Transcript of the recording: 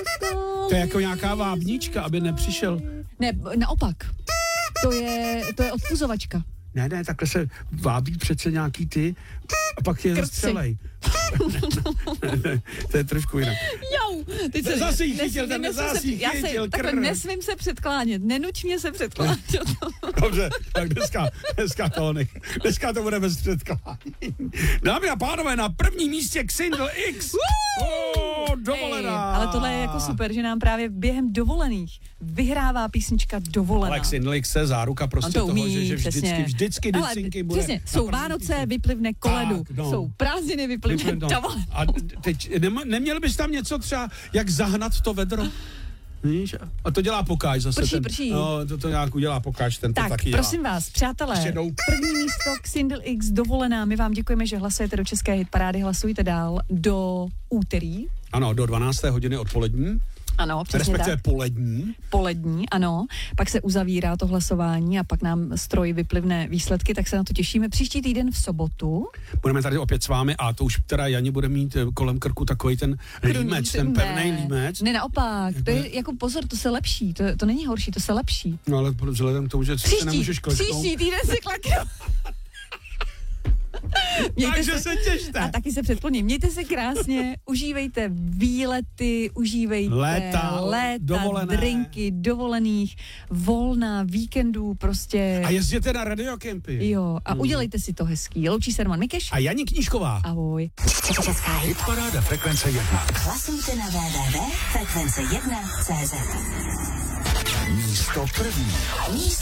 To je jako nějaká vábnička, aby nepřišel. Ne, naopak. To je odpuzovačka. Ne, takhle se vábí přece nějaký ty a pak je zastřelej. Ne, to je trošku jinak. Jau, teď se zase jí chytil, takhle nesmím se předklánět, nenuč mě se předklánět. Dobře, tak dneska to bude bez předklání. Dámy a pánové, na prvním místě Xindl X. Dovolená. Ale tohle je jako super, že nám právě během dovolených vyhrává písnička Dovolená. Ale Xindl X je záruka prostě to umí, toho, že vždycky Dycinky bude. Přesně, jsou Vánoce, vyplivne koledu, jsou prázdniny, vyplivne Dovolená. A teď neměl bys tam něco třeba, jak zahnat to vedro? Víš? A to dělá Pokáč zase. Prší. No, to nějak udělá Pokáč, ten tak, to taky dělá. prosím vás, přátelé, první místo Xindl X Dovolená. My vám děkujeme, že hlasujete do České hitparády, hlasujte dál do úterý. Ano, do 12. hodiny odpolední. Ano, přesně respektive tak. Polední, ano. Pak se uzavírá to hlasování a pak nám stroj vyplivne výsledky, tak se na to těšíme. Příští týden v sobotu. Budeme tady opět s vámi a to už teda Jani bude mít kolem krku takový ten límec, ten pevný límec. Ne, naopak, to je jako pozor, to se lepší, to není horší, to se lepší. No ale vzhledem k tomu, že se nemůžeš kleknout. Příští týden se kleknout. Takže se těšte. A taky se předplním. Mějte se krásně, užívejte výlety, užívejte léta drinky, dovolených, volna, víkendů, prostě. A jezděte na radiokempy. Jo, a udělejte si to hezký. Loučí se Roman Mikeš. A Janí Knížková. Ahoj. Česká hitparáda Frekvence 1. Hlasujte na www.frekvence1.cz. Místo první.